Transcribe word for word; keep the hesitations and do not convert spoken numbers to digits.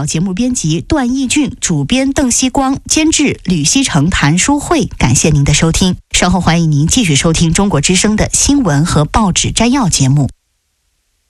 稿节目编辑段义俊，主编邓希光，监制吕希成、谭书慧。感谢您的收听，稍后欢迎您继续收听中国之声的新闻和报纸摘要节目。